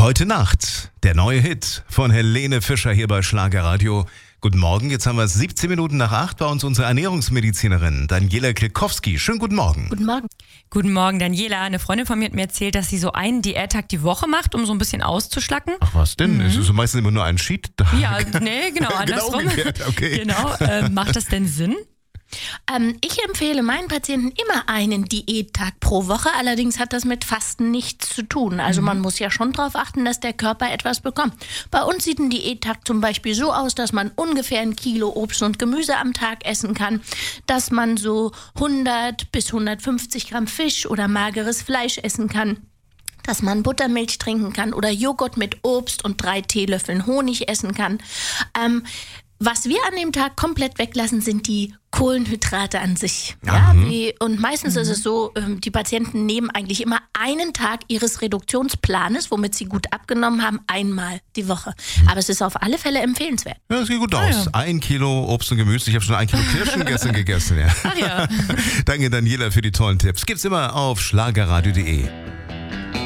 Heute Nacht, der neue Hit von Helene Fischer hier bei Schlagerradio. Guten Morgen, jetzt haben wir es 17 Minuten nach 8, bei uns unsere Ernährungsmedizinerin Daniela Klikowski. Schönen guten Morgen. Guten Morgen. Guten Morgen, Daniela. Eine Freundin von mir hat mir erzählt, dass sie so einen Diättag die Woche macht, um so ein bisschen auszuschlacken. Ach was denn? Es ist meistens immer nur ein Cheat-Tag. Ja, nee, genau, andersrum. Genau umgekehrt, okay. Genau. Macht das denn Sinn? Ich empfehle meinen Patienten immer einen Diättag pro Woche. Allerdings hat das mit Fasten nichts zu tun. Also man muss ja schon darauf achten, dass der Körper etwas bekommt. Bei uns sieht ein Diättag zum Beispiel so aus, dass man ungefähr 1 Kilo Obst und Gemüse am Tag essen kann, dass man so 100 bis 150 Gramm Fisch oder mageres Fleisch essen kann, dass man Buttermilch trinken kann oder Joghurt mit Obst und 3 Teelöffeln Honig essen kann. Was wir an dem Tag komplett weglassen, sind die Kohlenhydrate an sich. Ja, und meistens ist es so, die Patienten nehmen eigentlich immer einen Tag ihres Reduktionsplanes, womit sie gut abgenommen haben, einmal die Woche. Aber es ist auf alle Fälle empfehlenswert. Ja, das sieht gut aus. 1 Kilo Obst und Gemüse. Ich habe schon 1 Kilo Kirschen gestern gegessen. Ja. Ach ja. Danke, Daniela, für die tollen Tipps. Gibt's immer auf schlagerradio.de.